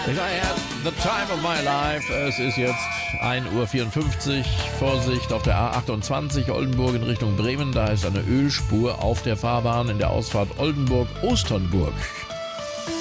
Ich sage ja, the time of my life. Es ist jetzt 1:54 Uhr. Vorsicht auf der A28 Oldenburg in Richtung Bremen. Da ist eine Ölspur auf der Fahrbahn in der Ausfahrt Oldenburg-Osternburg.